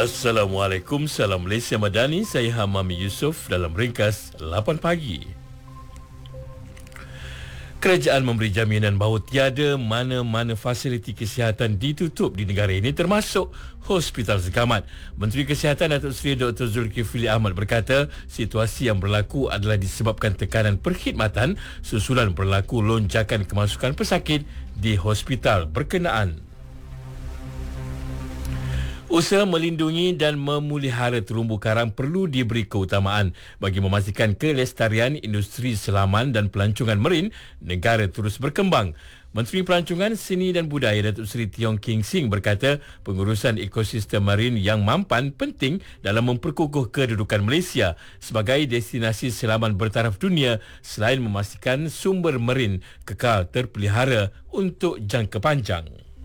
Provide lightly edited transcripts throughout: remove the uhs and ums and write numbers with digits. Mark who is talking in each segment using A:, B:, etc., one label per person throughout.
A: Assalamualaikum, salam Malaysia Madani. Saya Hamami Yusof dalam ringkas 8 pagi. Kerajaan memberi jaminan bahawa tiada mana-mana fasiliti kesihatan ditutup di negara ini termasuk Hospital Sekamat. Menteri Kesihatan Datuk Seri Dr. Zulkifli Ahmad berkata situasi yang berlaku adalah disebabkan tekanan perkhidmatan susulan berlaku lonjakan kemasukan pesakit di hospital berkenaan. Usaha melindungi dan memelihara terumbu karang perlu diberi keutamaan bagi memastikan kelestarian industri selaman dan pelancongan marin negara terus berkembang. Menteri Pelancongan, Seni dan Budaya Datuk Seri Tiong King Sing berkata pengurusan ekosistem marin yang mampan penting dalam memperkukuh kedudukan Malaysia sebagai destinasi selaman bertaraf dunia selain memastikan sumber marin kekal terpelihara untuk jangka panjang.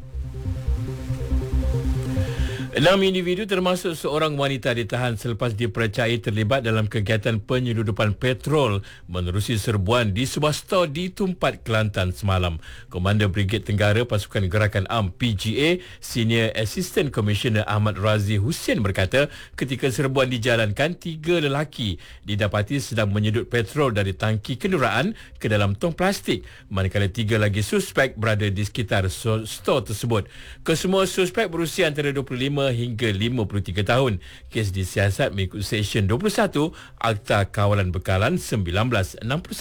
A: 6 individu termasuk seorang wanita ditahan selepas dipercayai terlibat dalam kegiatan penyeludupan petrol menerusi serbuan di sebuah stor di Tumpat, Kelantan semalam. Komander Brigade Tenggara Pasukan Gerakan Am PGA, Senior Assistant Commissioner Ahmad Razi Hussein berkata ketika serbuan dijalankan, 3 lelaki didapati sedang menyedut petrol dari tangki kenderaan ke dalam tong plastik, manakala 3 lagi suspek berada di sekitar stor tersebut. Kesemua suspek berusia antara 25 hingga 53 tahun. Kes disiasat mengikut Seksyen 21 Akta Kawalan Bekalan 1961.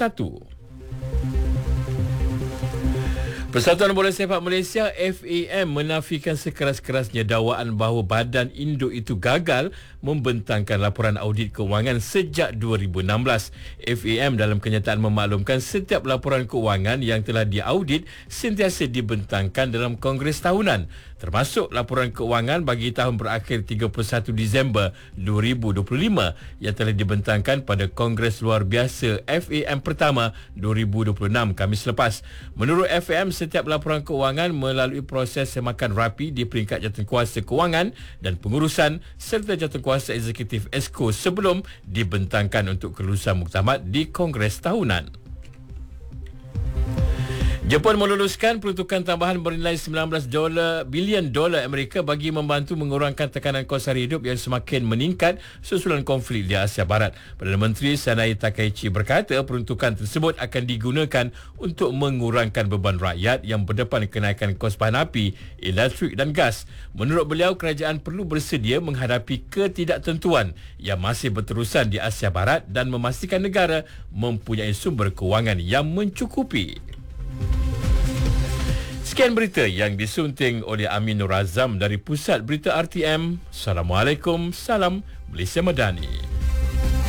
A: Persatuan Bola Sepak Malaysia FAM menafikan sekeras-kerasnya dakwaan bahawa badan induk itu gagal membentangkan laporan audit kewangan sejak 2016. FAM dalam kenyataan memaklumkan setiap laporan kewangan yang telah diaudit sentiasa dibentangkan dalam Kongres tahunan, termasuk laporan kewangan bagi tahun berakhir 31 Disember 2025 yang telah dibentangkan pada Kongres Luar Biasa FAM pertama 2026 Khamis lepas. Menurut FAM, setiap laporan kewangan melalui proses semakan rapi di peringkat jawatankuasa kewangan dan pengurusan serta jawatankuasa eksekutif ESCO sebelum dibentangkan untuk kelulusan muktamad di Kongres tahunan. Jepun meluluskan peruntukan tambahan bernilai $19 bilion Amerika bagi membantu mengurangkan tekanan kos sara hidup yang semakin meningkat susulan konflik di Asia Barat. Perdana Menteri Sanai Takaichi berkata peruntukan tersebut akan digunakan untuk mengurangkan beban rakyat yang berdepan kenaikan kos bahan api, elektrik dan gas. Menurut beliau, kerajaan perlu bersedia menghadapi ketidaktentuan yang masih berterusan di Asia Barat dan memastikan negara mempunyai sumber kewangan yang mencukupi. Sekian berita yang disunting oleh Amin Nur Azam dari Pusat Berita RTM. Assalamualaikum, salam Malaysia Madani.